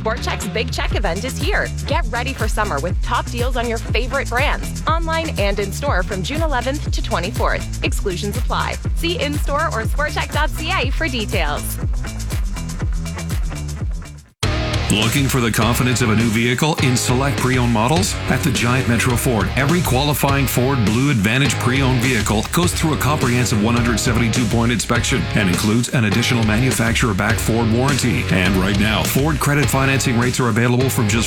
SportCheck's Big Check event is here. Get ready for summer with top deals on your favorite brands, online and in-store from June 11th to 24th. Exclusions apply. See in-store or sportcheck.ca for details. Looking for the confidence of a new vehicle in select pre-owned models? At the Giant Metro Ford, every qualifying Ford Blue Advantage pre-owned vehicle goes through a comprehensive 172-point inspection and includes an additional manufacturer-backed Ford warranty. And right now, Ford credit financing rates are available from just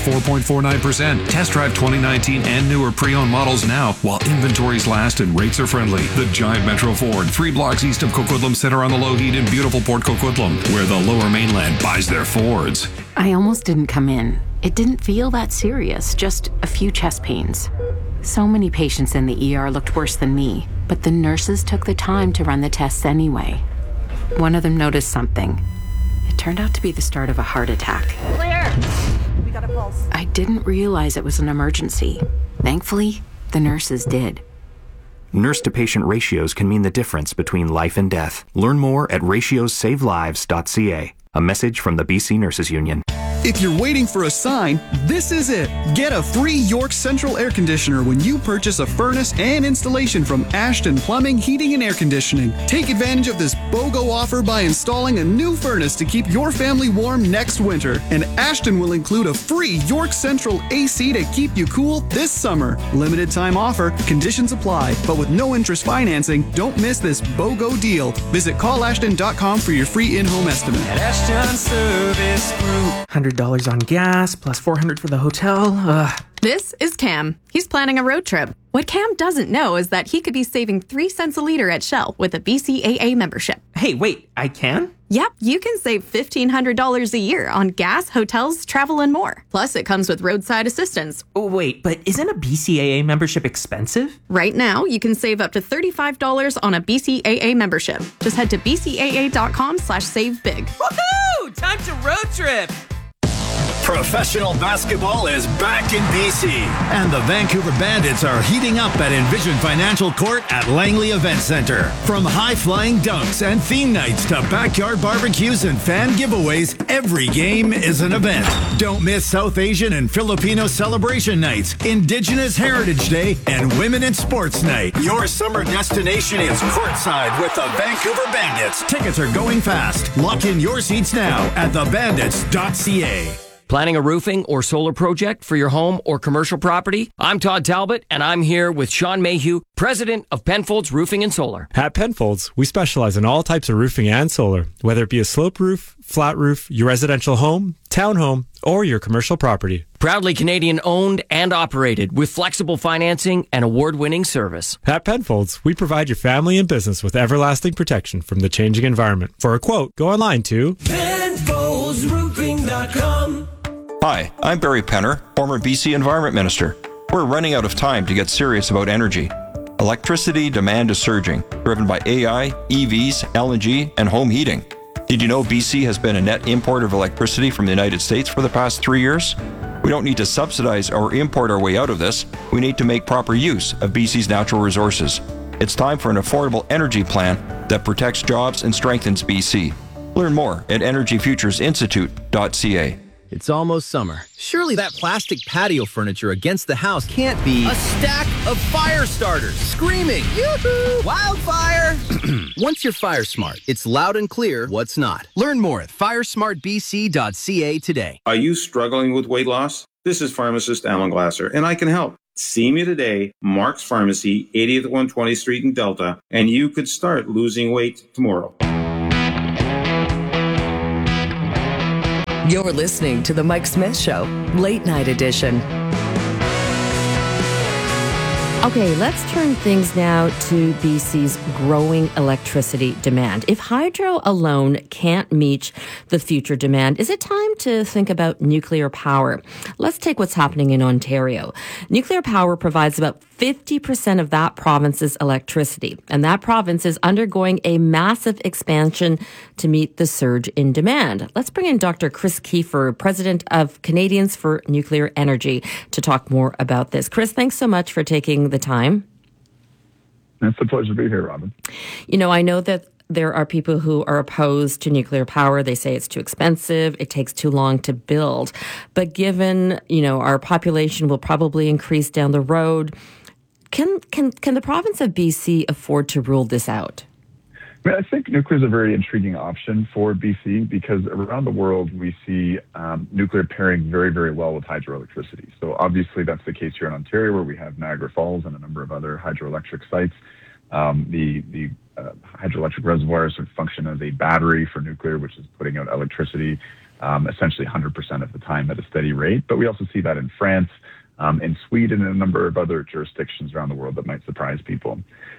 4.49%. Test drive 2019 and newer pre-owned models now while inventories last and rates are friendly. The Giant Metro Ford, 3 blocks east of Coquitlam Center on the Lougheed in beautiful Port Coquitlam, where the Lower Mainland buys their Fords. I almost didn't come in. It didn't feel that serious, just a few chest pains. So many patients in the ER looked worse than me, but the nurses took the time to run the tests anyway. One of them noticed something. It turned out to be the start of a heart attack. Clear! We got a pulse. I didn't realize it was an emergency. Thankfully, the nurses did. Nurse-to-patient ratios can mean the difference between life and death. Learn more at ratiosavelives.ca. A message from the BC Nurses Union. If you're waiting for a sign, this is it. Get a free York Central air conditioner when you purchase a furnace and installation from Ashton Plumbing, Heating and Air Conditioning. Take advantage of this BOGO offer by installing a new furnace to keep your family warm next winter. And Ashton will include a free York Central AC to keep you cool this summer. Limited time offer, conditions apply, but with no interest financing, don't miss this BOGO deal. Visit callashton.com for your free in-home estimate. At Ashton Service Group. $100 on gas, plus $400 for the hotel. This is Cam. He's planning a road trip. What Cam doesn't know is that he could be saving 3 cents a liter at Shell with a BCAA membership. Hey, wait, I can? Yep, you can save $1,500 a year on gas, hotels, travel, and more. Plus, it comes with roadside assistance. Oh, wait, but isn't a BCAA membership expensive? Right now, you can save up to $35 on a BCAA membership. Just head to bcaa.com/savebig. Woohoo! Time to road trip! Professional basketball is back in BC, and the Vancouver Bandits are heating up at Envision Financial Court at Langley Event Center. From high-flying dunks and theme nights to backyard barbecues and fan giveaways, every game is an event. Don't miss South Asian and Filipino celebration nights, Indigenous Heritage Day, and Women in Sports Night. Your summer destination is courtside with the Vancouver Bandits. Tickets are going fast. Lock in your seats now at thebandits.ca. Planning a roofing or solar project for your home or commercial property? I'm Todd Talbot, and I'm here with Sean Mayhew, president of Penfolds Roofing and Solar. At Penfolds, we specialize in all types of roofing and solar, whether it be a slope roof, flat roof, your residential home, townhome, or your commercial property. Proudly Canadian owned and operated with flexible financing and award-winning service. At Penfolds, we provide your family and business with everlasting protection from the changing environment. For a quote, go online to PenfoldsRoofing.com. Hi, I'm Barry Penner, former BC Environment Minister. We're running out of time to get serious about energy. Electricity demand is surging, driven by AI, EVs, LNG, and home heating. Did you know BC has been a net importer of electricity from the United States for the past 3 years? We don't need to subsidize or import our way out of this. We need to make proper use of BC's natural resources. It's time for an affordable energy plan that protects jobs and strengthens BC. Learn more at energyfuturesinstitute.ca. It's almost summer. Surely that plastic patio furniture against the house can't be a stack of fire starters screaming, yoo-hoo, wildfire! Once you're fire smart, it's loud and clear what's not. Learn more at firesmartbc.ca today. Are you struggling with weight loss? This is pharmacist Alan Glasser, and I can help. See me today, Mark's Pharmacy, 80th 120th Street in Delta, and you could start losing weight tomorrow. You're listening to The Mike Smith Show, Late Night Edition. Okay, let's turn things now to BC's growing electricity demand. If hydro alone can't meet the future demand, is it time to think about nuclear power? Let's take what's happening in Ontario. Nuclear power provides about 50% of that province's electricity, and that province is undergoing a massive expansion to meet the surge in demand. Let's bring in Dr. Chris Kiefer, president of Canadians for Nuclear Energy, to talk more about this. Chris, thanks so much for taking the time. It's a pleasure to be here, Robin. You know, I know that there are people who are opposed to nuclear power. They say it's too expensive. It takes too long to build. But given, our population will probably increase down the road, can the province of BC afford to rule this out? I think nuclear is a very intriguing option for BC because around the world we see nuclear pairing very, very well with hydroelectricity. So obviously that's the case here in Ontario, where we have Niagara Falls and a number of other hydroelectric sites. The hydroelectric reservoirs sort of function as a battery for nuclear, which is putting out electricity essentially 100% of the time at a steady rate. But we also see that in France, in Sweden, and a number of other jurisdictions around the world that might surprise people.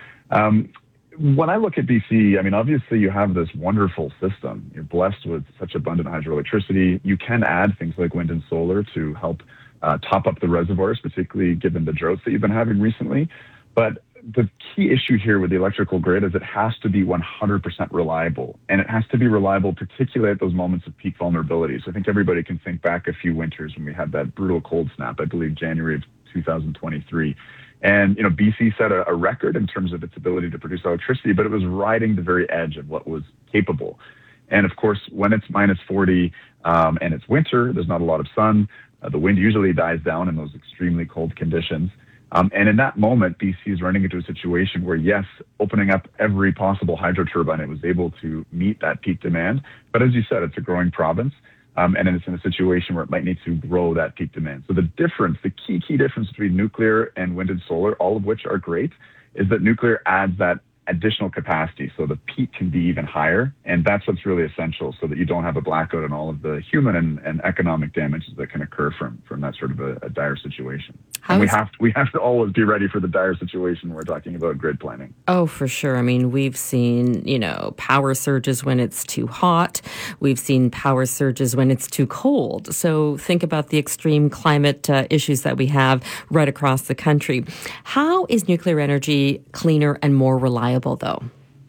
When I look at BC, obviously you have this wonderful system. You're blessed with such abundant hydroelectricity. You can add things like wind and solar to help top up the reservoirs, particularly given the droughts that you've been having recently. But the key issue here with the electrical grid is it has to be 100% reliable. And it has to be reliable, particularly at those moments of peak vulnerability. So I think everybody can think back a few winters when we had that brutal cold snap, I believe January of 2023. And, BC set a record in terms of its ability to produce electricity, but it was riding the very edge of what was capable. And of course, when it's minus 40 and it's winter, there's not a lot of sun, the wind usually dies down in those extremely cold conditions. And in that moment, BC is running into a situation where, yes, opening up every possible hydro turbine, it was able to meet that peak demand. But as you said, it's a growing province. And it's in a situation where it might need to grow that peak demand. So the difference, the key difference between nuclear and wind and solar, all of which are great, is that nuclear adds that additional capacity so the peak can be even higher. And that's what's really essential so that you don't have a blackout and all of the human and economic damages that can occur from that sort of a dire situation. And we have to always be ready for the dire situation when we're talking about grid planning. Oh, for sure. We've seen, power surges when it's too hot. We've seen power surges when it's too cold. So think about the extreme climate issues that we have right across the country. How is nuclear energy cleaner and more reliable, though?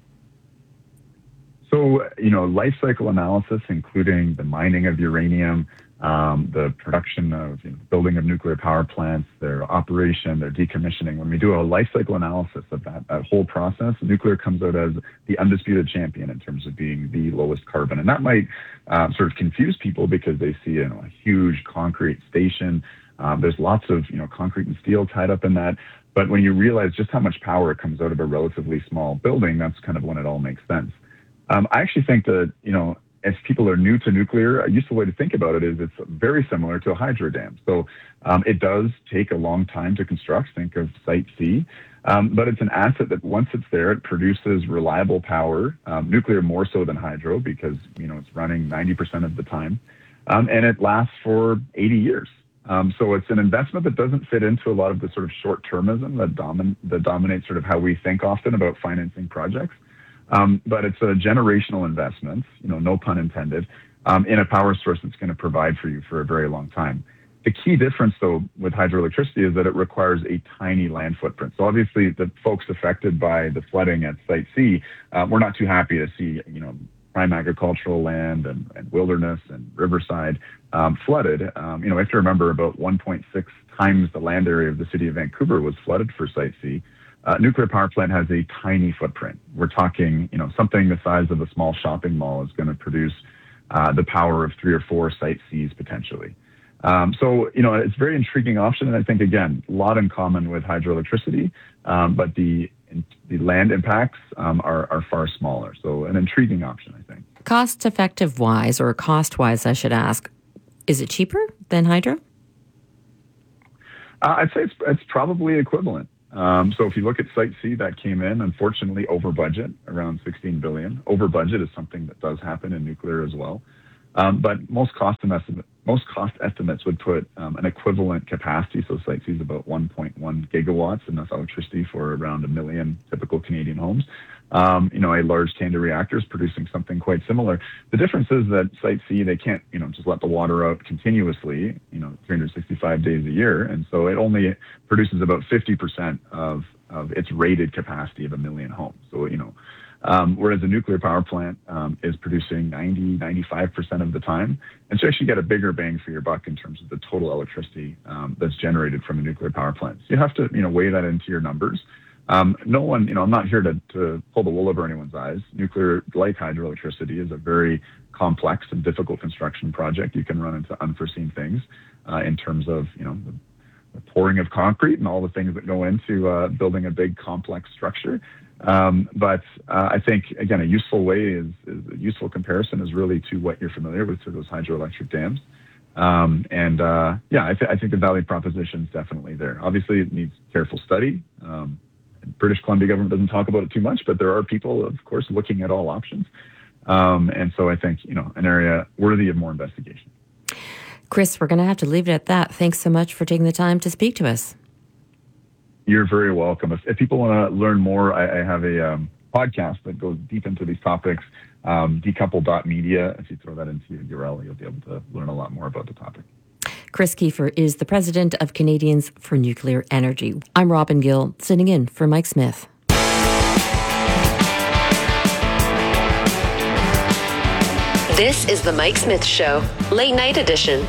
So, life cycle analysis, including the mining of uranium, the production of building of nuclear power plants, their operation, their decommissioning. When we do a life cycle analysis of that whole process, nuclear comes out as the undisputed champion in terms of being the lowest carbon. And that might sort of confuse people because they see a huge concrete station. There's lots of concrete and steel tied up in that. But when you realize just how much power comes out of a relatively small building, that's kind of when it all makes sense. I actually think that, if people are new to nuclear, a useful way to think about it is it's very similar to a hydro dam. So it does take a long time to construct. Think of Site C. But it's an asset that once it's there, it produces reliable power, nuclear more so than hydro because, it's running 90% of the time. And it lasts for 80 years. So it's an investment that doesn't fit into a lot of the sort of short-termism that dominates sort of how we think often about financing projects. But it's a generational investment, no pun intended, in a power source that's going to provide for you for a very long time. The key difference, though, with hydroelectricity is that it requires a tiny land footprint. So obviously, the folks affected by the flooding at Site C, we're not too happy to see, prime agricultural land and wilderness and riverside flooded. You have to remember about 1.6 times the land area of the city of Vancouver was flooded for Site C. Nuclear power plant has a tiny footprint. We're talking, something the size of a small shopping mall is going to produce the power of 3 or 4 Site Cs potentially. So, it's a very intriguing option. And I think, again, a lot in common with hydroelectricity, but the land impacts are far smaller. So an intriguing option, I think. Cost-effective wise, or cost-wise, I should ask, is it cheaper than hydro? I'd say it's probably equivalent. So if you look at Site C, that came in, unfortunately, over budget, around $16 billion. Over budget is something that does happen in nuclear as well. But most cost estimates would put an equivalent capacity. So Site C is about 1.1 gigawatts, enough electricity for around 1 million typical Canadian homes. A large Canada reactor is producing something quite similar. The difference is that Site C, they can't, just let the water out continuously, 365 days a year. And so it only produces about 50% of its rated capacity of 1 million homes. So, whereas a nuclear power plant is producing 95% of the time. And so you actually get a bigger bang for your buck in terms of the total electricity that's generated from a nuclear power plant. So you have to, weigh that into your numbers. No one, I'm not here to pull the wool over anyone's eyes. Nuclear, like hydroelectricity, is a very complex and difficult construction project. You can run into unforeseen things in terms of, the pouring of concrete and all the things that go into building a big complex structure. But I think, again, a useful comparison is really to what you're familiar with, to those hydroelectric dams. I think the value proposition is definitely there. Obviously, it needs careful study. British Columbia government doesn't talk about it too much, but there are people, of course, looking at all options. And so I think, an area worthy of more investigation. Chris, we're going to have to leave it at that. Thanks so much for taking the time to speak to us. You're very welcome. If people want to learn more, I have a podcast that goes deep into these topics, decouple.media. If you throw that into your URL, you'll be able to learn a lot more about the topic. Chris Kiefer is the president of Canadians for Nuclear Energy. I'm Robin Gill, sitting in for Mike Smith. This is the Mike Smith Show, late night edition.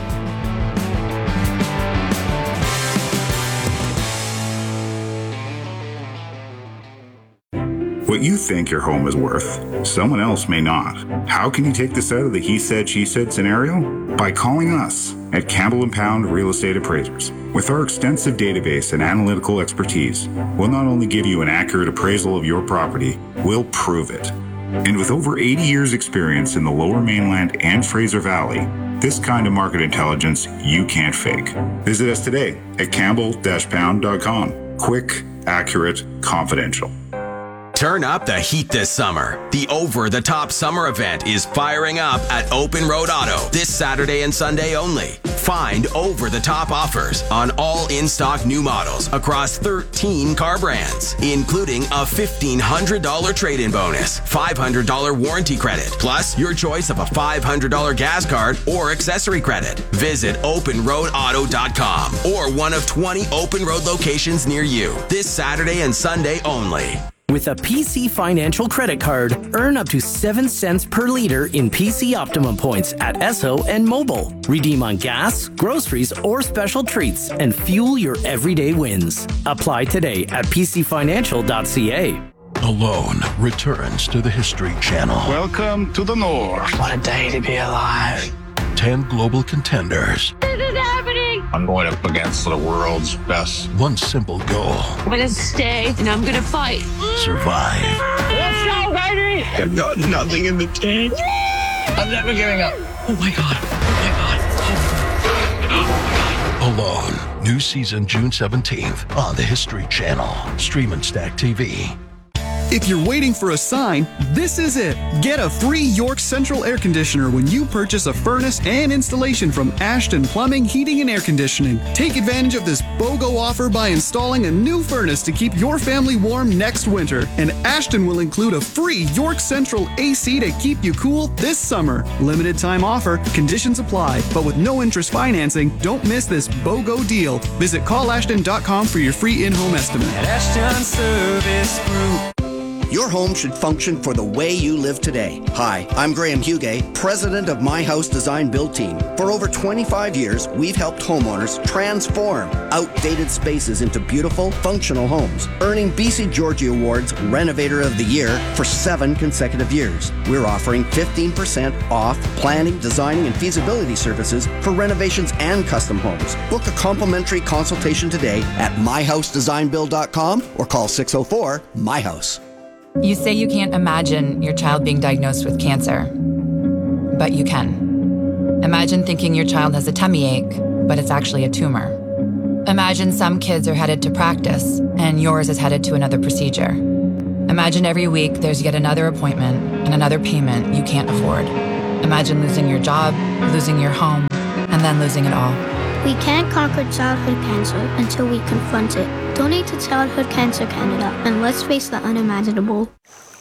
What you think your home is worth, someone else may not. How can you take this out of the he said, she said scenario? By calling us at Campbell & Pound Real Estate Appraisers. With our extensive database and analytical expertise, we'll not only give you an accurate appraisal of your property, we'll prove it. And with over 80 years experience in the Lower Mainland and Fraser Valley, this kind of market intelligence you can't fake. Visit us today at campbell-pound.com. Quick, accurate, confidential. Turn up the heat this summer. The Over the Top Summer event is firing up at Open Road Auto this Saturday and Sunday only. Find over the top offers on all in-stock new models across 13 car brands, including a $1,500 trade-in bonus, $500 warranty credit, plus your choice of a $500 gas card or accessory credit. Visit openroadauto.com or one of 20 Open Road locations near you this Saturday and Sunday only. With a PC Financial credit card, earn up to 7 cents per liter in PC Optimum points at Esso and Mobile. Redeem on gas, groceries, or special treats and fuel your everyday wins. Apply today at pcfinancial.ca. Alone returns to the History Channel. Welcome to the North. What a day to be alive. 10 global contenders. This is happening. I'm going up against the world's best. One simple goal. I'm going to stay and I'm going to fight. Survive. Let's go, baby. I've got nothing in the tank. I'm never giving up. Oh my God. Oh my God. Alone. New season June 17th on the History Channel. Stream and Stack TV. If you're waiting for a sign, this is it. Get a free York Central air conditioner when you purchase a furnace and installation from Ashton Plumbing, Heating, and Air Conditioning. Take advantage of this BOGO offer by installing a new furnace to keep your family warm next winter. And Ashton will include a free York Central AC to keep you cool this summer. Limited time offer, conditions apply, but with no interest financing, don't miss this BOGO deal. Visit callashton.com for your free in-home estimate. At Ashton Service Group. Your home should function for the way you live today. Hi, I'm Graham Hugay, president of My House Design Build Team. For over 25 years, we've helped homeowners transform outdated spaces into beautiful, functional homes, earning BC Georgie Awards Renovator of the Year for 7 consecutive years. We're offering 15% off planning, designing, and feasibility services for renovations and custom homes. Book a complimentary consultation today at myhousedesignbuild.com or call 604-MY-HOUSE. You say you can't imagine your child being diagnosed with cancer, but you can. Imagine thinking your child has a tummy ache, but it's actually a tumor. Imagine some kids are headed to practice, and yours is headed to another procedure. Imagine every week there's yet another appointment and another payment you can't afford. Imagine losing your job, losing your home, and then losing it all. We can't conquer childhood cancer until we confront it. Donate to Childhood Cancer Canada, and let's face the unimaginable.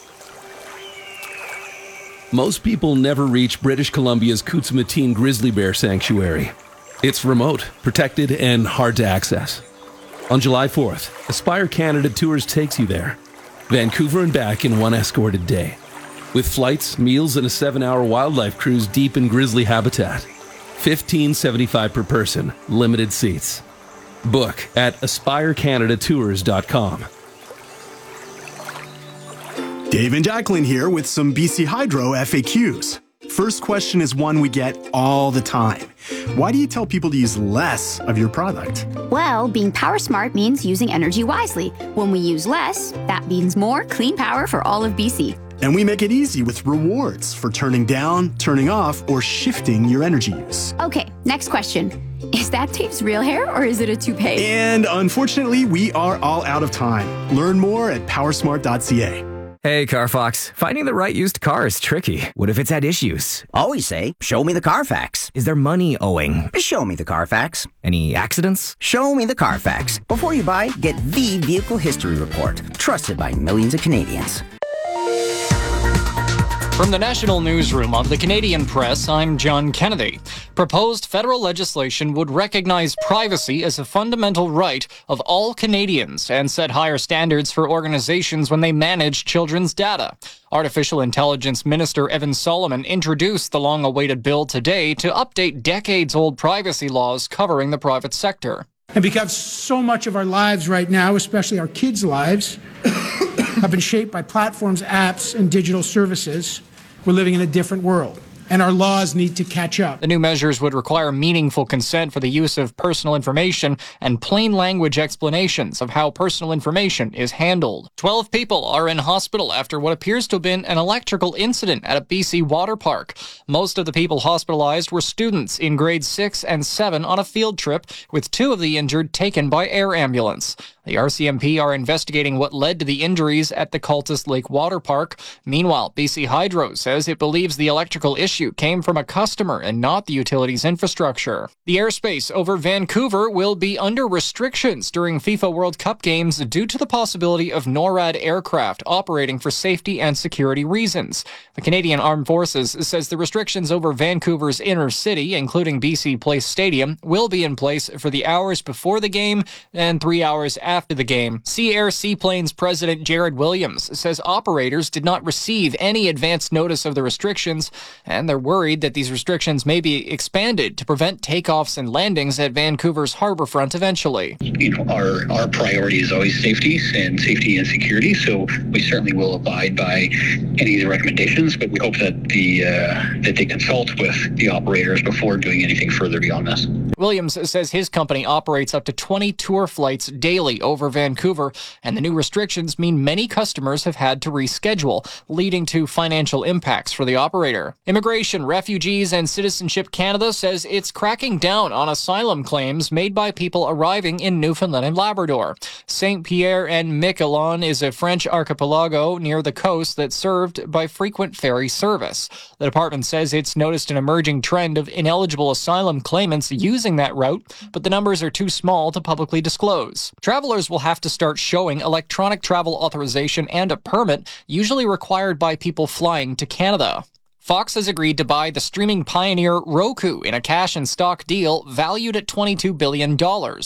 Most people never reach British Columbia's Kutsumateen Grizzly Bear Sanctuary. It's remote, protected, and hard to access. On July 4th, Aspire Canada Tours takes you there. Vancouver and back in one escorted day. With flights, meals, and a 7-hour wildlife cruise deep in grizzly habitat. $15.75 per person, limited seats. Book at AspireCanadaTours.com. Dave and Jacqueline here with some BC Hydro FAQs. First question is one we get all the time. Why do you tell people to use less of your product? Well, being power smart means using energy wisely. When we use less, that means more clean power for all of BC. And we make it easy with rewards for turning down, turning off, or shifting your energy use. Okay, next question. Is that Dave's real hair or is it a toupee? And unfortunately, we are all out of time. Learn more at powersmart.ca. Hey, CarFox. Finding the right used car is tricky. What if it's had issues? Always say, show me the Carfax. Is there money owing? Show me the Carfax. Any accidents? Show me the Carfax. Before you buy, get the Vehicle History Report. Trusted by millions of Canadians. From the National Newsroom of the Canadian Press, I'm John Kennedy. Proposed federal legislation would recognize privacy as a fundamental right of all Canadians and set higher standards for organizations when they manage children's data. Artificial Intelligence Minister Evan Solomon introduced the long-awaited bill today to update decades-old privacy laws covering the private sector. And because so much of our lives right now, especially our kids' lives, have been shaped by platforms, apps, and digital services, we're living in a different world, and our laws need to catch up. The new measures would require meaningful consent for the use of personal information and plain language explanations of how personal information is handled. 12 people are in hospital after what appears to have been an electrical incident at a BC water park. Most of the people hospitalized were students in grades 6 and 7 on a field trip, with 2 of the injured taken by air ambulance. The RCMP are investigating what led to the injuries at the Cultus Lake Water Park. Meanwhile, BC Hydro says it believes the electrical issue came from a customer and not the utility's infrastructure. The airspace over Vancouver will be under restrictions during FIFA World Cup games due to the possibility of NORAD aircraft operating for safety and security reasons. The Canadian Armed Forces says the restrictions over Vancouver's inner city, including BC Place Stadium, will be in place for the hours before the game and 3 hours after the game. Sea Air Seaplanes President Jared Williams says operators did not receive any advance notice of the restrictions, and they're worried that these restrictions may be expanded to prevent takeoffs and landings at Vancouver's harborfront eventually. You know, our priority is always safety and security, so we certainly will abide by any of the recommendations, but we hope that that they consult with the operators before doing anything further beyond this. Williams says his company operates up to 20 tour flights daily over Vancouver, and the new restrictions mean many customers have had to reschedule, leading to financial impacts for the operator. Immigration, Refugees and Citizenship Canada says it's cracking down on asylum claims made by people arriving in Newfoundland and Labrador. Saint Pierre and Miquelon is a French archipelago near the coast that's served by frequent ferry service. The department says it's noticed an emerging trend of ineligible asylum claimants using that route, but the numbers are too small to publicly disclose. Travelers will have to start showing electronic travel authorization and a permit, usually required by people flying to Canada. Fox has agreed to buy the streaming pioneer Roku in a cash and stock deal valued at $22 billion.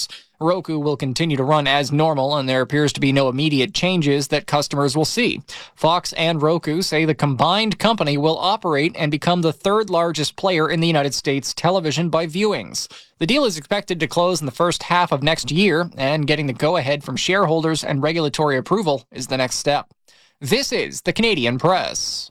Roku will continue to run as normal, and there appears to be no immediate changes that customers will see. Fox and Roku say the combined company will operate and become the third largest player in the United States television by viewings. The deal is expected to close in the first half of next year, and getting the go-ahead from shareholders and regulatory approval is the next step. This is the Canadian Press.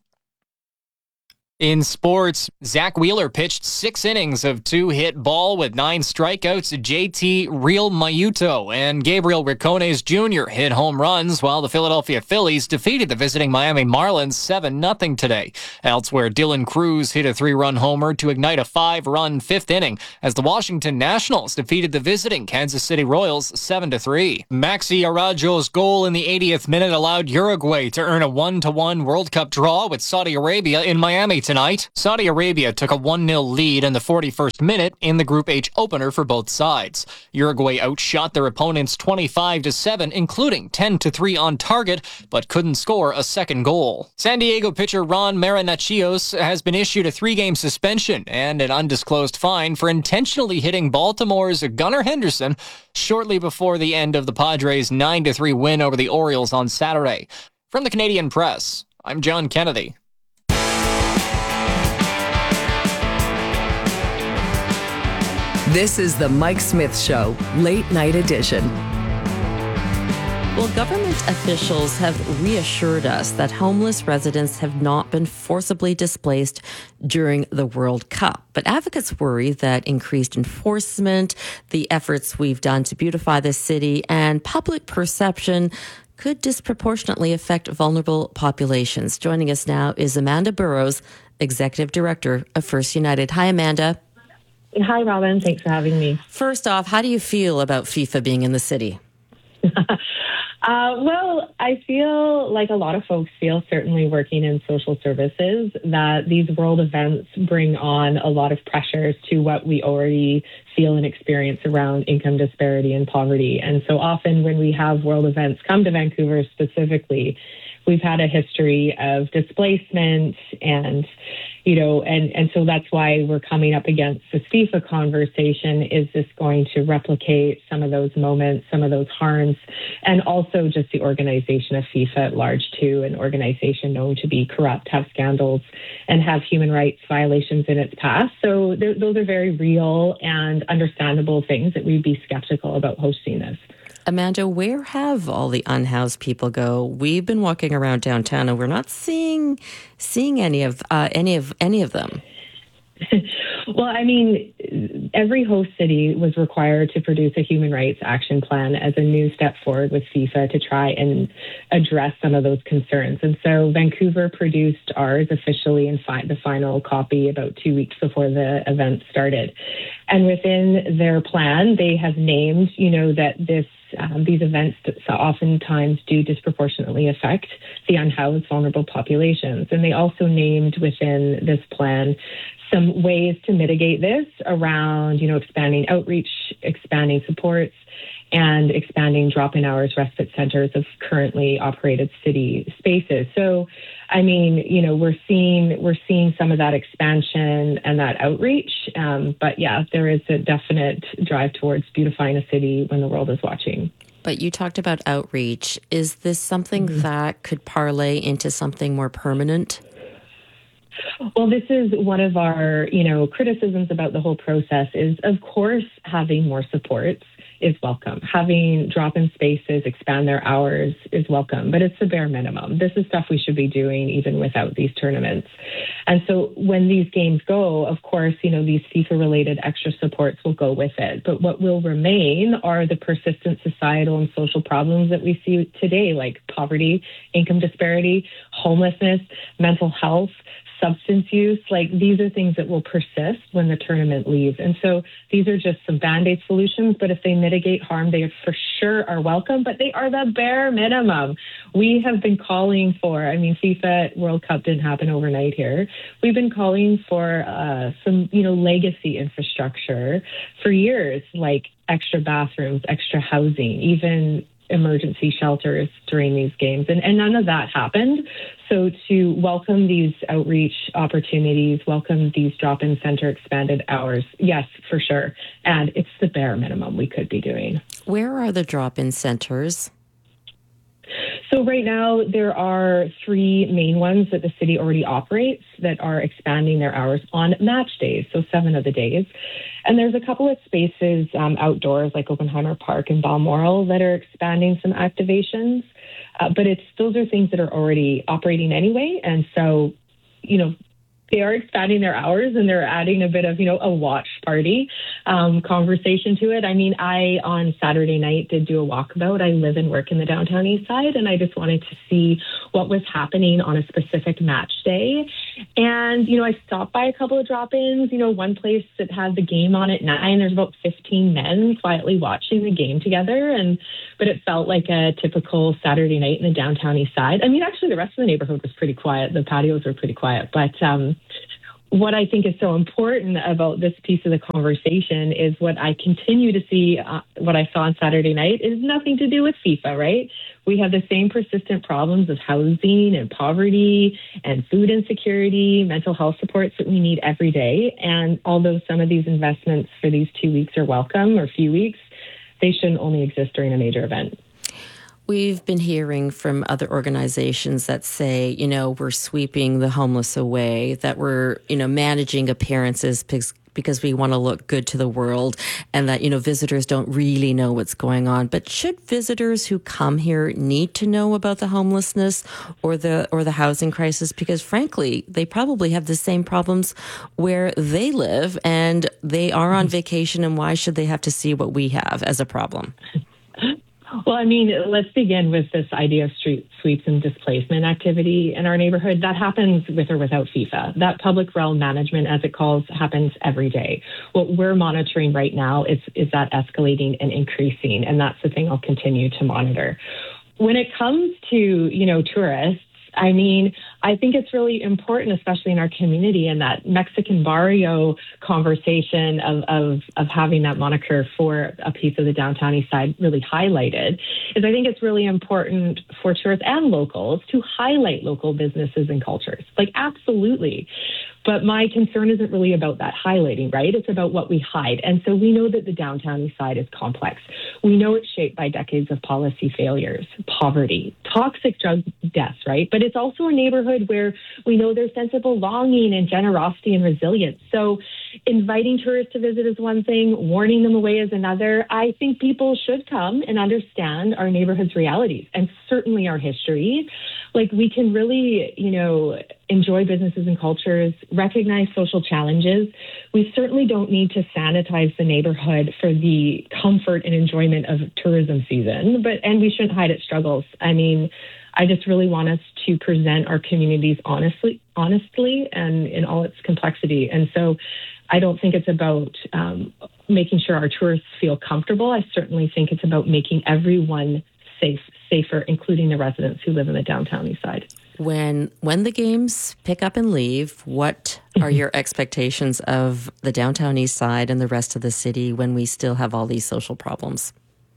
In sports, Zach Wheeler pitched 6 innings of 2-hit ball with 9 strikeouts. JT Realmuto and Gabriel Ricones Jr. hit home runs, while the Philadelphia Phillies defeated the visiting Miami Marlins 7-0 today. Elsewhere, Dylan Cruz hit a 3-run homer to ignite a 5-run 5th inning as the Washington Nationals defeated the visiting Kansas City Royals 7-3. Maxi Araujo's goal in the 80th minute allowed Uruguay to earn a 1-1 World Cup draw with Saudi Arabia in Miami tonight. Saudi Arabia took a 1-0 lead in the 41st minute in the Group H opener for both sides. Uruguay outshot their opponents 25-7, including 10-3 on target, but couldn't score a second goal. San Diego pitcher Ron Marinaccios has been issued a 3-game suspension and an undisclosed fine for intentionally hitting Baltimore's Gunnar Henderson shortly before the end of the Padres' 9-3 win over the Orioles on Saturday. From the Canadian Press, I'm John Kennedy. This is the Mike Smith Show, Late Night Edition. Well, government officials have reassured us that homeless residents have not been forcibly displaced during the World Cup. But advocates worry that increased enforcement, the efforts we've done to beautify the city, and public perception could disproportionately affect vulnerable populations. Joining us now is Amanda Burrows, Executive Director of First United. Hi, Amanda. Hi, Robin. Thanks for having me. First off, how do you feel about FIFA being in the city? Well, I feel like a lot of folks feel, certainly working in social services, that these world events bring on a lot of pressures to what we already feel and experience around income disparity and poverty. And so often when we have world events come to Vancouver specifically, we've had a history of displacement and, and so that's why we're coming up against this FIFA conversation. Is this going to replicate some of those moments, some of those harms, and also just the organization of FIFA at large too, an organization known to be corrupt, have scandals, and have human rights violations in its past. So those are very real and understandable things that we'd be skeptical about hosting this. Amanda, where have all the unhoused people go? We've been walking around downtown and we're not seeing any of them. Well, I mean, every host city was required to produce a human rights action plan as a new step forward with FIFA to try and address some of those concerns. And so Vancouver produced ours officially in the final copy about 2 weeks before the event started. And within their plan, they have named, that these events oftentimes do disproportionately affect the unhoused, vulnerable populations. And they also named within this plan some ways to mitigate this around, expanding outreach, expanding supports, and expanding drop-in hours respite centers of currently operated city spaces. So, I mean, we're seeing some of that expansion and that outreach. But yeah, there is a definite drive towards beautifying a city when the world is watching. But you talked about outreach. Is this something that could parlay into something more permanent? Well, this is one of our, criticisms about the whole process is, of course, having more supports is welcome. Having drop-in spaces, expand their hours is welcome, but it's the bare minimum. This is stuff we should be doing even without these tournaments. And so when these games go, of course, these FIFA-related extra supports will go with it. But what will remain are the persistent societal and social problems that we see today, like poverty, income disparity, homelessness, mental health, substance use. Like, these are things that will persist when the tournament leaves. And so these are just some Band-Aid solutions, but if they mitigate harm, they for sure are welcome, but they are the bare minimum. We have been calling for, FIFA World Cup didn't happen overnight here. We've been calling for some, legacy infrastructure for years, like extra bathrooms, extra housing, even emergency shelters during these games. And none of that happened. So to welcome these outreach opportunities, welcome these drop-in center expanded hours, yes, for sure. And it's the bare minimum we could be doing. Where are the drop-in centers? So right now, there are 3 main ones that the city already operates that are expanding their hours on match days, so 7 of the days. And there's a couple of spaces outdoors, like Oppenheimer Park and Balmoral, that are expanding some activations. But those are things that are already operating anyway. And so, they are expanding their hours and they're adding a bit of, a watch party conversation to it. I, on Saturday night, did do a walkabout. I live and work in the downtown east side, and I just wanted to see what was happening on a specific match day. And, I stopped by a couple of drop-ins, one place that had the game on at 9. There's about 15 men quietly watching the game together. But it felt like a typical Saturday night in the downtown east side. Actually, the rest of the neighborhood was pretty quiet. The patios were pretty quiet. But what I think is so important about this piece of the conversation is what I continue to see, what I saw on Saturday night is nothing to do with FIFA, right? We have the same persistent problems of housing and poverty and food insecurity, mental health supports that we need every day. And although some of these investments for these 2 weeks are welcome, or few weeks, they shouldn't only exist during a major event. We've been hearing from other organizations that say, we're sweeping the homeless away, that we're, managing appearances because we want to look good to the world, and that, visitors don't really know what's going on. But should visitors who come here need to know about the homelessness or the housing crisis? Because frankly, they probably have the same problems where they live and they are on vacation, and why should they have to see what we have as a problem? Well, let's begin with this idea of street sweeps and displacement activity in our neighborhood. That happens with or without FIFA. That public realm management, as it calls, happens every day. What we're monitoring right now is that escalating and increasing, and that's the thing I'll continue to monitor. When it comes to, tourists, I think it's really important, especially in our community, and that Mexican barrio conversation of having that moniker for a piece of the downtown east side really highlighted, is I think it's really important for tourists and locals to highlight local businesses and cultures. Absolutely. But my concern isn't really about that highlighting, right? It's about what we hide. And so we know that the downtown east side is complex. We know it's shaped by decades of policy failures, poverty, toxic drug deaths, right? But it's also a neighborhood where we know there's sense of belonging and generosity and resilience. So inviting tourists to visit is one thing, warning them away is another. I think people should come and understand our neighborhood's realities and certainly our history. We can really, enjoy businesses and cultures, recognize social challenges. We certainly don't need to sanitize the neighborhood for the comfort and enjoyment of tourism season, and we shouldn't hide its struggles. I just really want us to present our communities honestly and in all its complexity. And so I don't think it's about making sure our tourists feel comfortable. I certainly think it's about making everyone safer, including the residents who live in the downtown east side. When the games pick up and leave, what are your expectations of the downtown east side and the rest of the city when we still have all these social problems?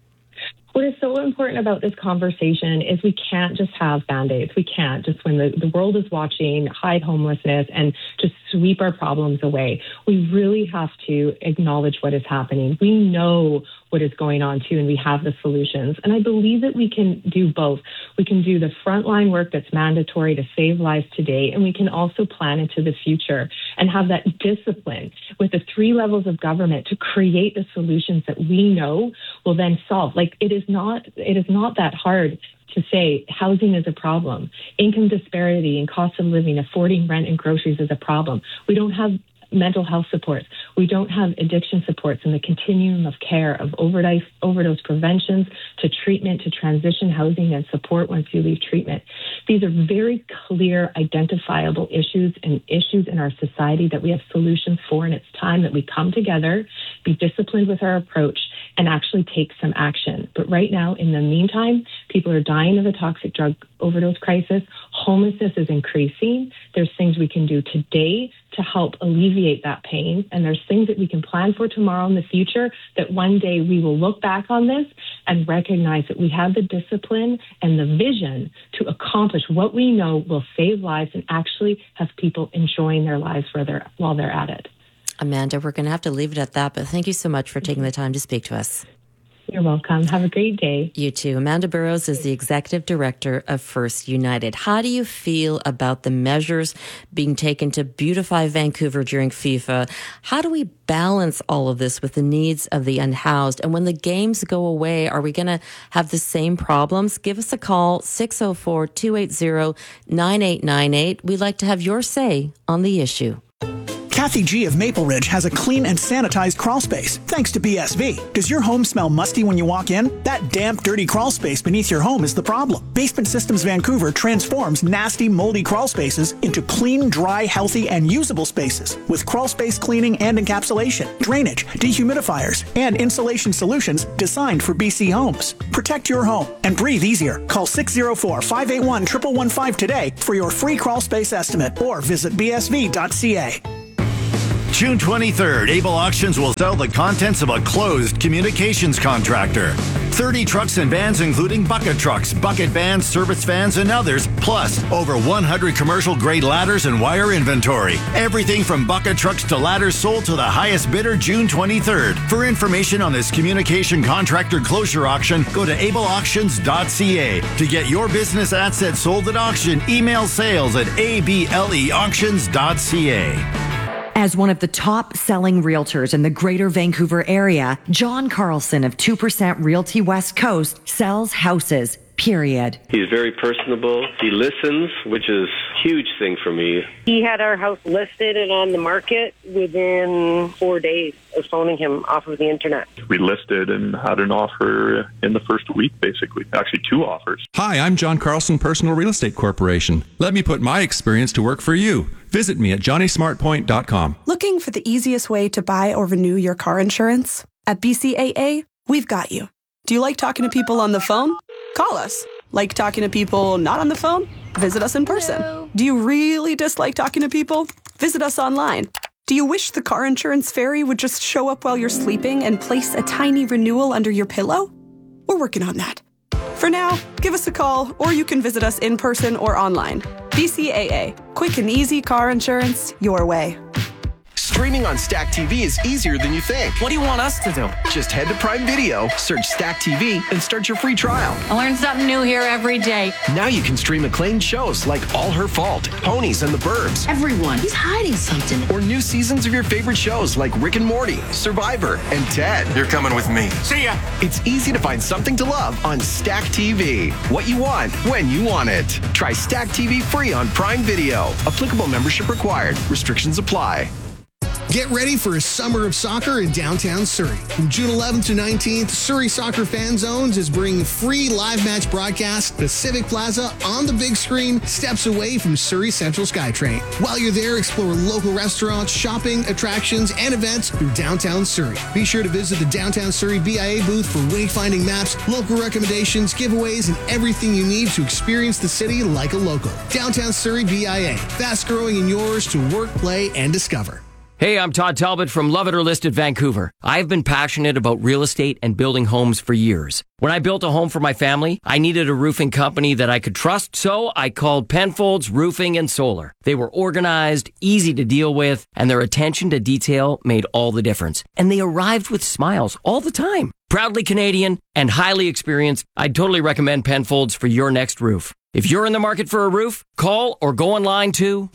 What is so important about this conversation is we can't just have Band-Aids. We can't just, when the world is watching, hide homelessness and just sweep our problems away. We really have to acknowledge what is happening. We know what is going on too, and we have the solutions. And I believe that we can do both. We can do the frontline work that's mandatory to save lives today, and we can also plan into the future and have that discipline with the 3 levels of government to create the solutions that we know will then solve. It is not that hard to say housing is a problem. Income disparity and cost of living, affording rent and groceries is a problem. We don't have mental health supports. We don't have addiction supports in the continuum of care of overdose preventions to treatment to transition housing and support once you leave treatment. These are very clear, identifiable issues and issues in our society that we have solutions for, and it's time that we come together, be disciplined with our approach, and actually take some action. But right now, in the meantime, people are dying of a toxic drug overdose crisis. Homelessness is increasing. There's things we can do today to help alleviate that pain. And there's things that we can plan for tomorrow in the future that one day we will look back on this and recognize that we have the discipline and the vision to accomplish what we know will save lives and actually have people enjoying their lives while they're at it. Amanda, we're going to have to leave it at that, but thank you so much for taking the time to speak to us. You're welcome. Have a great day. You too. Amanda Burrows is the Executive Director of First United. How do you feel about the measures being taken to beautify Vancouver during FIFA? How do we balance all of this with the needs of the unhoused? And when the games go away, are we going to have the same problems? Give us a call, 604-280-9898. We'd like to have your say on the issue. Kathy G of Maple Ridge has a clean and sanitized crawl space, thanks to BSV. Does your home smell musty when you walk in? That damp, dirty crawl space beneath your home is the problem. Basement Systems Vancouver transforms nasty, moldy crawl spaces into clean, dry, healthy, and usable spaces with crawl space cleaning and encapsulation, drainage, dehumidifiers, and insulation solutions designed for BC homes. Protect your home and breathe easier. Call 604-581-1115 today for your free crawl space estimate or visit bsv.ca. June 23rd, Able Auctions will sell the contents of a closed communications contractor. 30 trucks and vans, including bucket trucks, bucket vans, service vans, and others, plus over 100 commercial-grade ladders and wire inventory. Everything from bucket trucks to ladders sold to the highest bidder June 23rd. For information on this communication contractor closure auction, go to ableauctions.ca. To get your business assets sold at auction, email sales at ableauctions.ca. As one of the top-selling realtors in the Greater Vancouver area, John Carlson of 2% Realty West Coast sells houses, period. He's very personable. He listens, which is a huge thing for me. He had our house listed and on the market within 4 days of phoning him off of the internet. We listed and had an offer in the first week, basically. Actually, 2 offers. Hi, I'm John Carlson, Personal Real Estate Corporation. Let me put my experience to work for you. Visit me at johnnysmartpoint.com. Looking for the easiest way to buy or renew your car insurance? At BCAA, we've got you. Do you like talking to people on the phone? Call us. Like talking to people not on the phone? Visit us in person. Hello. Do you really dislike talking to people? Visit us online. Do you wish the car insurance fairy would just show up while you're sleeping and place a tiny renewal under your pillow? We're working on that. For now, give us a call, or you can visit us in person or online. BCAA. Quick and easy car insurance your way. Streaming on Stack TV is easier than you think. What do you want us to do? Just head to Prime Video, search Stack TV, and start your free trial. I learn something new here every day. Now you can stream acclaimed shows like All Her Fault, Ponies, and The Burbs. Everyone, he's hiding something. Or new seasons of your favorite shows like Rick and Morty, Survivor, and Ted. You're coming with me. See ya! It's easy to find something to love on Stack TV. What you want, when you want it. Try Stack TV free on Prime Video. Applicable membership required. Restrictions apply. Get ready for a summer of soccer in downtown Surrey. From June 11th to 19th, Surrey Soccer Fan Zones is bringing free live match broadcasts to Civic Plaza on the big screen, steps away from Surrey Central SkyTrain. While you're there, explore local restaurants, shopping, attractions, and events through downtown Surrey. Be sure to visit the Downtown Surrey BIA booth for wayfinding maps, local recommendations, giveaways, and everything you need to experience the city like a local. Downtown Surrey BIA, fast growing and yours to work, play, and discover. Hey, I'm Todd Talbot from Love It or List It Vancouver. I've been passionate about real estate and building homes for years. When I built a home for my family, I needed a roofing company that I could trust, so I called Penfolds Roofing and Solar. They were organized, easy to deal with, and their attention to detail made all the difference. And they arrived with smiles all the time. Proudly Canadian and highly experienced, I'd totally recommend Penfolds for your next roof. If you're in the market for a roof, call or go online to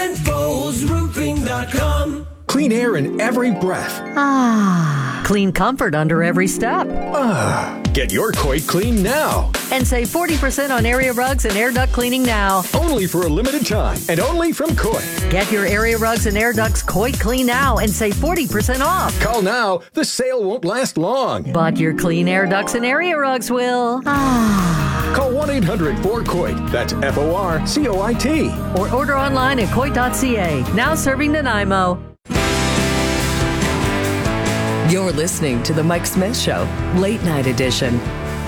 PenfoldsRoofing.com. Clean air in every breath. Ah. Clean comfort under every step. Ah. Get your Coit clean now. And save 40% on area rugs and air duct cleaning now. Only for a limited time and only from Coit. Get your area rugs and air ducts Coit clean now and save 40% off. Call now. The sale won't last long. But your clean air ducts and area rugs will. Ah. Call 1-800-4COIT. That's FORCOIT. Or order online at coit.ca. Now serving Nanaimo. You're listening to The Mike Smith Show, Late Night Edition.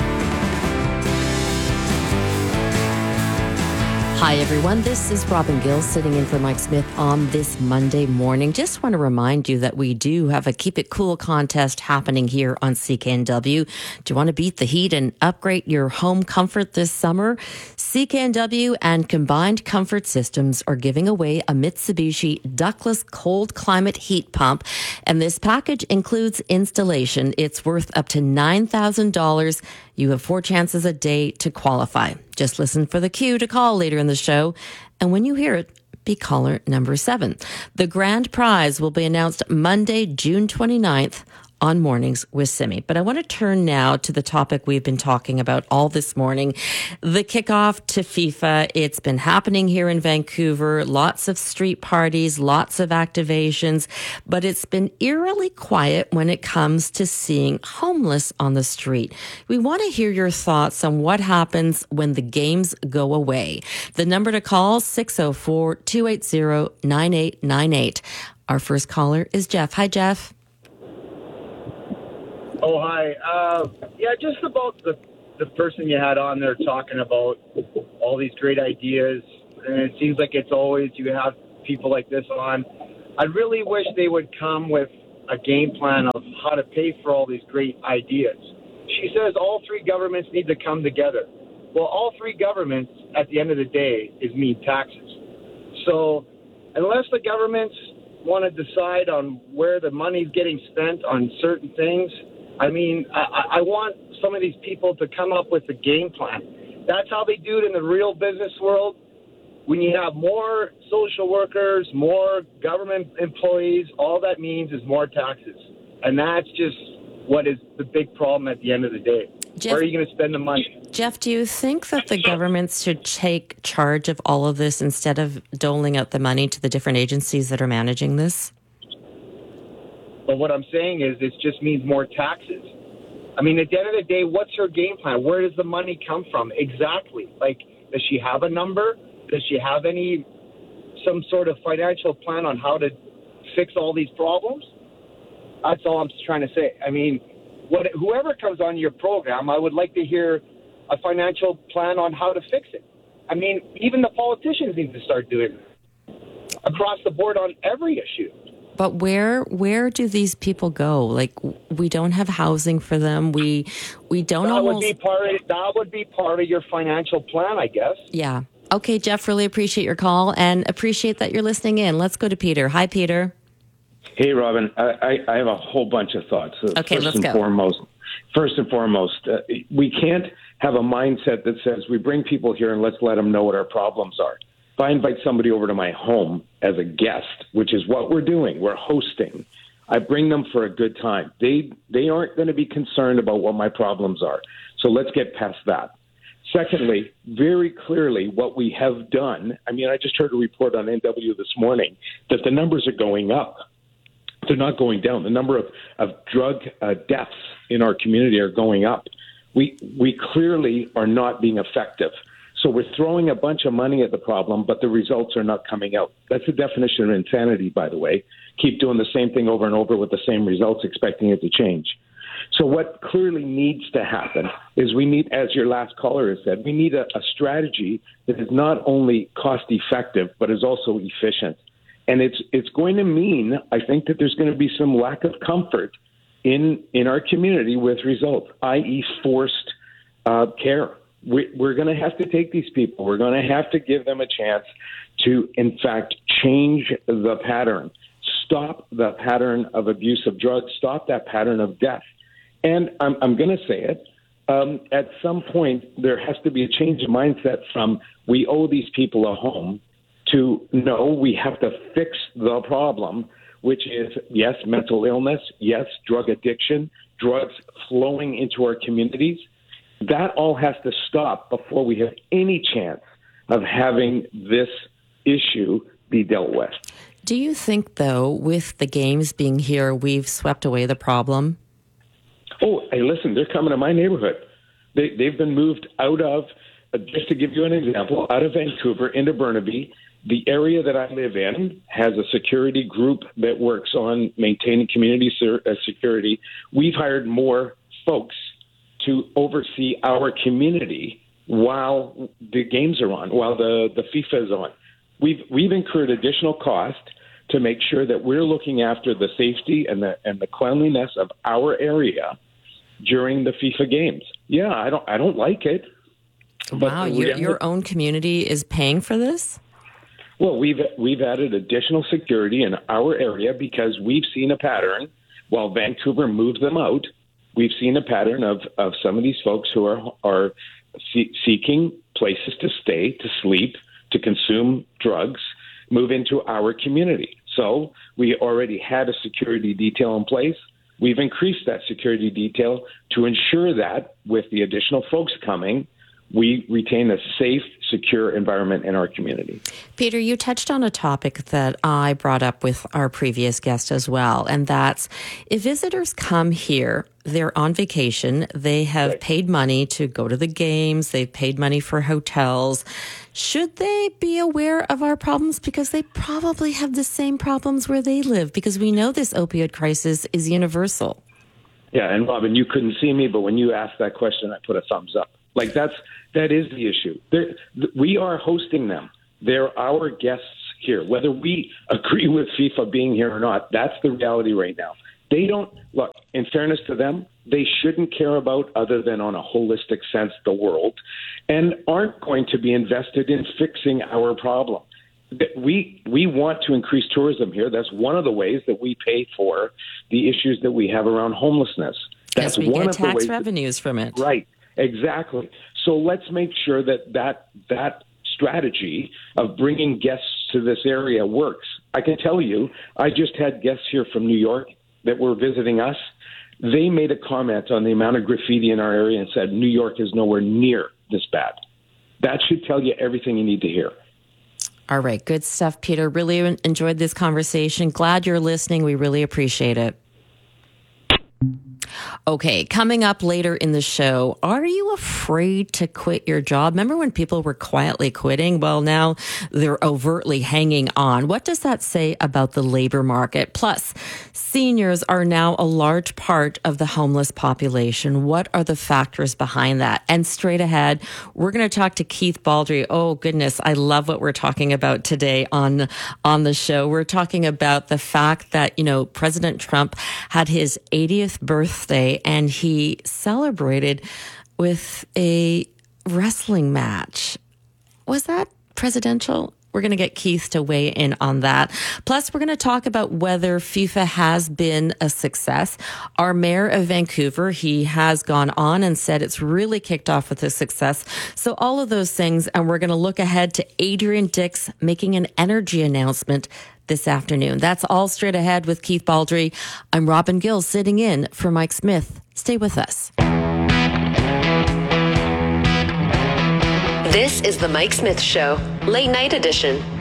Hi, everyone. This is Robin Gill sitting in for Mike Smith on this Monday morning. Just want to remind you that we do have a Keep It Cool contest happening here on CKNW. Do you want to beat the heat and upgrade your home comfort this summer? CKNW and Combined Comfort Systems are giving away a Mitsubishi ductless cold climate heat pump. And this package includes installation. It's worth up to $9,000. You have 4 chances a day to qualify. Just listen for the cue to call later in the show. And when you hear it, be caller number 7. The grand prize will be announced Monday, June 29th on Mornings with Simi. But I want to turn now to the topic we've been talking about all this morning, the kickoff to FIFA. It's been happening here in Vancouver, lots of street parties, lots of activations, but it's been eerily quiet when it comes to seeing homeless on the street. We want to hear your thoughts on what happens when the games go away. The number to call, 604-280-9898. Our first caller is Jeff. Hi, Jeff. Oh, hi. Yeah, just about the person you had on there talking about all these great ideas. And it seems like it's always you have people like this on. I really wish they would come with a game plan of how to pay for all these great ideas. She says all 3 governments need to come together. Well, all 3 governments, at the end of the day, mean taxes. So unless the governments want to decide on where the money's getting spent on certain things, I mean, I want some of these people to come up with a game plan. That's how they do it in the real business world. when you have more social workers, more government employees, all that means is more taxes. And that's just what is the big problem at the end of the day. Jeff, where are you going to spend the money? Jeff, do you think that the governments should take charge of all of this instead of doling out the money to the different agencies that are managing this? But what I'm saying is it just means more taxes. I mean, at the end of the day, what's her game plan? Where does the money come from? Exactly. Like, does she have a number? Does she have some sort of financial plan on how to fix all these problems? That's all I'm trying to say. I mean, whoever comes on your program, I would like to hear a financial plan on how to fix it. I mean, even the politicians need to start doing it across the board on every issue. But where do these people go? Like, we don't have housing for them. We don't. That would be part of your financial plan, I guess. Yeah. Okay, Jeff. Really appreciate your call and appreciate that you're listening in. Let's go to Peter. Hi, Peter. Hey, Robin. I have a whole bunch of thoughts. Okay, let's go. First and foremost, we can't have a mindset that says we bring people here and let's let them know what our problems are. If I invite somebody over to my home as a guest, which is what we're doing, we're hosting, I bring them for a good time. They aren't going to be concerned about what my problems are. So let's get past that. Secondly, very clearly what we have done, I mean, I just heard a report on NW this morning that the numbers are going up. They're not going down. The number of drug deaths in our community are going up. We clearly are not being effective. So we're throwing a bunch of money at the problem, but the results are not coming out. That's the definition of insanity, by the way. Keep doing the same thing over and over with the same results, expecting it to change. So what clearly needs to happen is we need, as your last caller has said, we need a strategy that is not only cost effective, but is also efficient. And it's going to mean, I think, that there's going to be some lack of comfort in our community with results, i.e. forced care. We're going to have to take these people. We're going to have to give them a chance to, in fact, change the pattern, stop the pattern of abuse of drugs, stop that pattern of death. And I'm going to say it. At some point, there has to be a change of mindset from we owe these people a home to no, we have to fix the problem, which is, yes, mental illness, yes, drug addiction, drugs flowing into our communities. That all has to stop before we have any chance of having this issue be dealt with. Do you think, though, with the games being here, we've swept away the problem? Oh, hey, listen, they're coming to my neighborhood. They've been moved out of, just to give you an example, out of Vancouver into Burnaby. The area that I live in has a security group that works on maintaining community security. We've hired more folks to oversee our community while the games are on, while the FIFA is on. We've incurred additional cost to make sure that we're looking after the safety and the cleanliness of our area during the FIFA games. Yeah, I don't like it. Wow, your own community is paying for this? Well, we've added additional security in our area because we've seen a pattern while Vancouver moved them out. We've seen a pattern of some of these folks who are seeking places to stay, to sleep, to consume drugs, move into our community. So we already had a security detail in place. We've increased that security detail to ensure that with the additional folks coming, we retain a safe, secure environment in our community. Peter, you touched on a topic that I brought up with our previous guest as well, and that's if visitors come here, they're on vacation, they have paid money to go to the games, they've paid money for hotels. Should they be aware of our problems? Because they probably have the same problems where they live, because we know this opioid crisis is universal. Yeah, and Robin, you couldn't see me, but when you asked that question, I put a thumbs up. Like that is the issue. We are hosting them. They're our guests here. Whether we agree with FIFA being here or not, that's the reality right now. They don't, look, in fairness to them, they shouldn't care about, other than on a holistic sense, the world, and aren't going to be invested in fixing our problem. We want to increase tourism here. That's one of the ways that we pay for the issues that we have around homelessness. That's we one get of the tax ways revenues from it. Right. Exactly. So let's make sure that strategy of bringing guests to this area works. I can tell you, I just had guests here from New York that were visiting us. They made a comment on the amount of graffiti in our area and said New York is nowhere near this bad. That should tell you everything you need to hear. All right. Good stuff, Peter. Really enjoyed this conversation. Glad you're listening. We really appreciate it. Okay, coming up later in the show, are you afraid to quit your job? Remember when people were quietly quitting? Well, now they're overtly hanging on. What does that say about the labor market? Plus, seniors are now a large part of the homeless population. What are the factors behind that? And straight ahead, we're going to talk to Keith Baldry. Oh, goodness, I love what we're talking about today on the show. We're talking about the fact that, President Trump had his 80th birthday and he celebrated with a wrestling match. Was that presidential? We're going to get Keith to weigh in on that. Plus, we're going to talk about whether FIFA has been a success. Our mayor of Vancouver, he has gone on and said it's really kicked off with a success. So all of those things, and we're going to look ahead to Adrian Dix making an energy announcement this afternoon. That's all straight ahead with Keith Baldry. I'm Robin Gill sitting in for Mike Smith. Stay with us. This is the Mike Smith Show, late night edition.